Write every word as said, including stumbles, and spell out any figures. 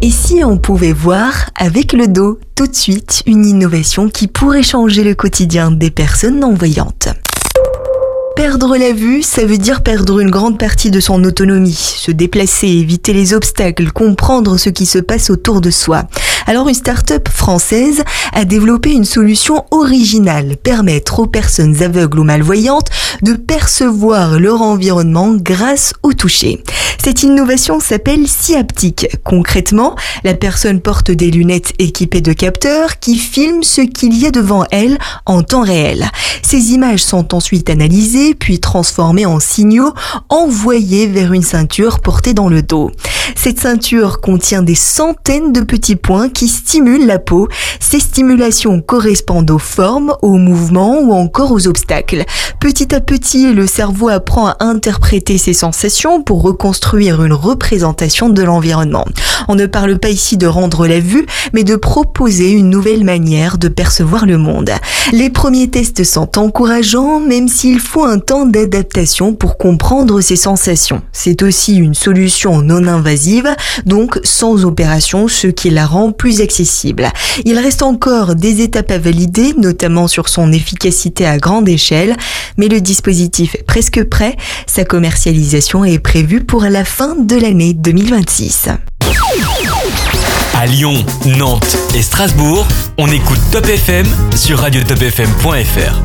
Et si on pouvait voir avec le dos tout de suite une innovation qui pourrait changer le quotidien des personnes non-voyantes? Perdre la vue, ça veut dire perdre une grande partie de son autonomie, se déplacer, éviter les obstacles, comprendre ce qui se passe autour de soi. Alors une start-up française a développé une solution originale, permettre aux personnes aveugles ou malvoyantes de percevoir leur environnement grâce au toucher. Cette innovation s'appelle Siaptic. Concrètement, la personne porte des lunettes équipées de capteurs qui filment ce qu'il y a devant elle en temps réel. Ces images sont ensuite analysées puis transformées en signaux envoyés vers une ceinture portée dans le dos. Cette ceinture contient des centaines de petits points qui stimulent la peau. Ces stimulations correspondent aux formes, aux mouvements ou encore aux obstacles. Petit à petit, le cerveau apprend à interpréter ces sensations pour reconstruire une représentation de l'environnement. On ne parle pas ici de rendre la vue, mais de proposer une nouvelle manière de percevoir le monde. Les premiers tests sont encourageants, même s'il faut un temps d'adaptation pour comprendre ces sensations. C'est aussi une solution non invasive, donc sans opération, ce qui la rend plus accessible. Il reste encore des étapes à valider, notamment sur son efficacité à grande échelle, mais le dispositif est presque prêt. Sa commercialisation est prévue pour la fin de l'année deux mille vingt-six. À Lyon, Nantes et Strasbourg, on écoute Top F M sur radio top f m point f r.